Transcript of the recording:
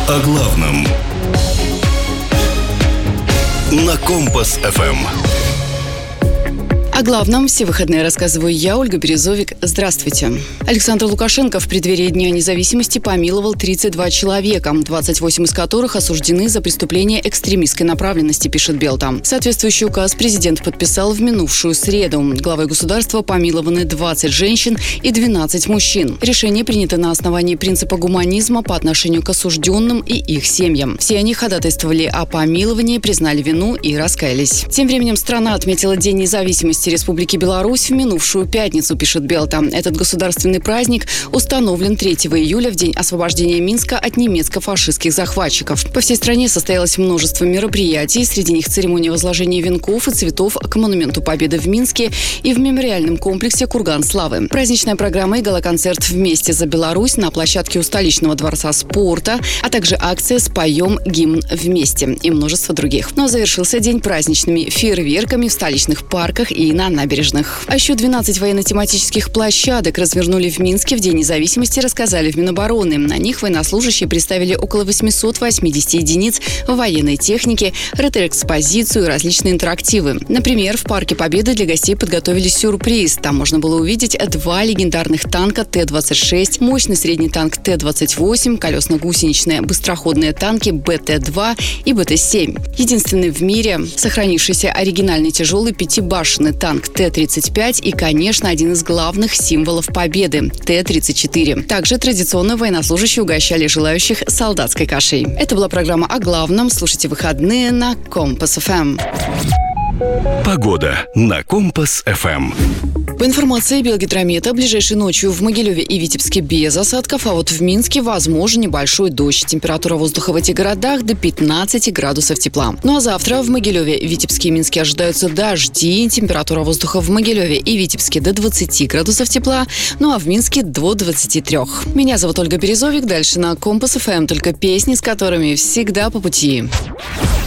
О главном на Компас-ФМ. О главном все выходные рассказываю я, Ольга Березовик. Здравствуйте. Александр Лукашенко в преддверии Дня независимости помиловал 32 человека, 28 из которых осуждены за преступления экстремистской направленности, пишет Белта. Соответствующий указ президент подписал в минувшую среду. Главой государства помилованы 20 женщин и 12 мужчин. Решение принято на основании принципа гуманизма по отношению к осужденным и их семьям. Все они ходатайствовали о помиловании, признали вину и раскаялись. Тем временем страна отметила День независимости Республики Беларусь в минувшую пятницу, пишет Белта. Этот государственный праздник установлен 3 июля в день освобождения Минска от немецко-фашистских захватчиков. По всей стране состоялось множество мероприятий, среди них церемония возложения венков и цветов к монументу Победы в Минске и в мемориальном комплексе Курган Славы. Праздничная программа и гала-концерт «Вместе за Беларусь» на площадке у столичного дворца спорта, а также акция «Споем гимн вместе» и множество других. Но завершился день праздничными фейерверками в столичных парках и на набережных. А еще 12 военно-тематических площадок развернули в Минске в День независимости, рассказали в Минобороны. На них военнослужащие представили около 880 единиц военной техники, ретроэкспозицию и различные интерактивы. Например, в Парке Победы для гостей подготовили сюрприз. Там можно было увидеть 2 легендарных танка Т-26, мощный средний танк Т-28, колесно-гусеничные быстроходные танки БТ-2 и БТ-7. Единственный в мире сохранившийся оригинальный тяжелый пятибашенный танк Т-35 и, конечно, один из главных символов победы – Т-34. Также традиционно военнослужащие угощали желающих солдатской кашей. Это была программа «О главном». Слушайте выходные на Компас-ФМ. Погода на Компас-ФМ. По информации Белгидромета, ближайшей ночью в Могилеве и Витебске без осадков, а вот в Минске возможен небольшой дождь. Температура воздуха в этих городах до 15 градусов тепла. Ну а завтра в Могилеве, Витебске и Минске ожидаются дожди. Температура воздуха в Могилеве и Витебске до 20 градусов тепла, ну а в Минске до 23. Меня зовут Ольга Березовик. Дальше на Компас-ФМ только песни, с которыми всегда по пути.